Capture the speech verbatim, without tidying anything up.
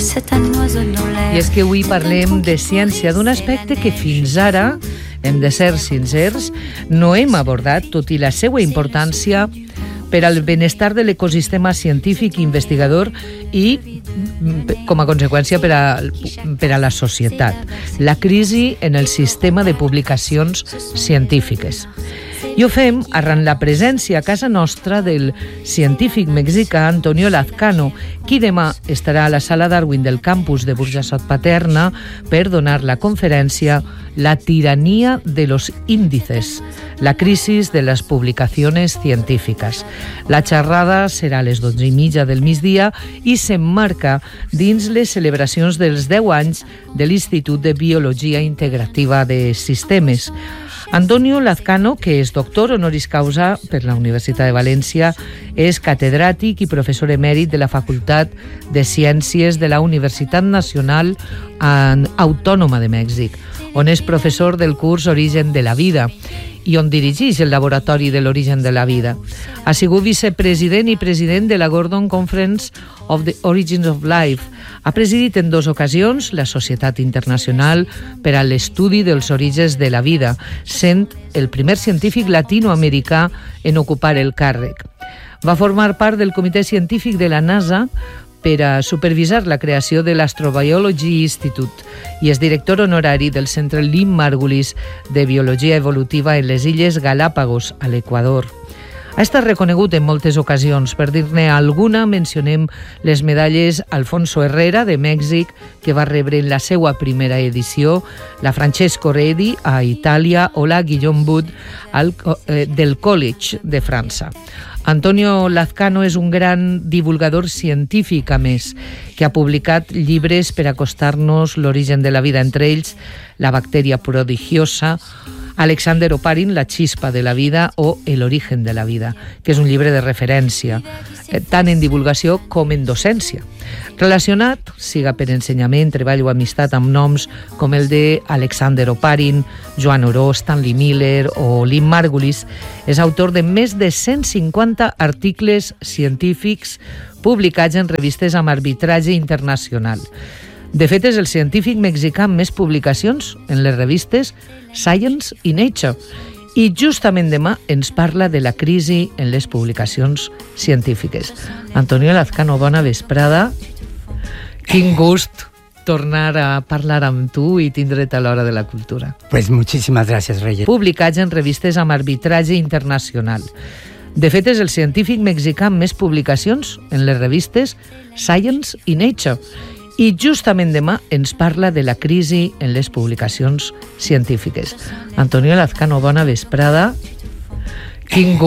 c'est un oiseau dans l'air. I és que avui parlem de ciència, d'un aspecte que fins ara, hem de ser sincers, no hem abordat, tot i la seva importància per al benestar de l'ecosistema científic i investigador i, com a conseqüència, per a, per a la societat. La crisi en el sistema de publicacions científiques. I ho fem arran la presència a casa nostra del científic mexicà Antonio Lazcano, qui demà estarà a la sala Darwin del campus de Burjassot Paterna per donar la conferència La tiranía de los índices, la crisis de las publicaciones científicas. La xerrada serà a les dotze i mitja del migdia i s'emmarca dins les celebracions dels deu anys de l'Institut de Biologia Integrativa de Sistemes. Antonio Lazcano, que és doctor honoris causa per la Universitat de València, és catedràtic i professor emèrit de la Facultat de Ciències de la Universitat Nacional Autònoma de Mèxic, on és professor del curs Origen de la Vida i on dirigeix el Laboratori de l'Origen de la Vida. Ha sigut vicepresident i president de la Gordon Conference of the Origins of Life. Ha presidit en dues ocasions la Societat Internacional per a l'Estudi dels Orígens de la Vida, sent el primer científic latinoamericà en ocupar el càrrec. Va formar part del comitè científic de la NASA per a supervisar la creació de l'Astrobiology Institute i és director honorari del Centre Lynn Margulis de Biologia Evolutiva en les Illes Galápagos, a l'Equador. Ha estat reconegut en moltes ocasions. Per dir-ne alguna, mencionem les medalles Alfonso Herrera, de Mèxic, que va rebre en la seva primera edició, la Francesco Redi, a Itàlia, o la Guillaume Bud, al, eh, del College de França. Antonio Lazcano és un gran divulgador científic, a més, que ha publicat llibres per acostar-nos l'origen de la vida, entre ells La bacteria prodigiosa, Alexander Oparin, La chispa de la vida o El origen de la vida, que és un llibre de referència, tant en divulgació com en docència. Relacionat, siga per ensenyament, treball o amistat, amb noms com el de Alexander Oparin, Joan Oró, Stanley Miller o Lynn Margulis, és autor de més de cent cinquanta articles científics publicats en revistes amb arbitratge internacional. De fet, és el científic mexicà amb més publicacions en les revistes Science i Nature. I justament demà ens parla de la crisi en les publicacions científiques. Antonio Lazcano, bona vesprada. Quin gust tornar a parlar amb tu i tindre't a l'hora de la cultura. Pues muchísimas gracias, Reyes. Publicats en revistes amb arbitratge internacional. De fet, és el científic mexicà amb més publicacions en les revistes Science i Nature. I justament demà ens parla de la crisi en les publicacions científiques. Antonio Lazcano, bona vesprada. Quin